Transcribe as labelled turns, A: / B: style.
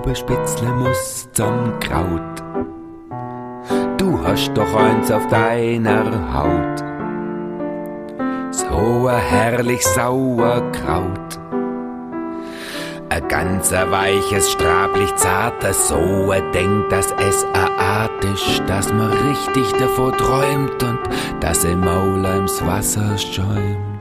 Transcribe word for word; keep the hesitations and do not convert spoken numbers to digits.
A: Laubespitzle muss zum Kraut. Du hast doch eins auf deiner Haut, so ein herrlich Sauerkraut. Ein ganzer weiches, strablich zartes, so er denkt, dass es a Art ist, dass man richtig davor träumt und dass im Maul ins Wasser schäumt.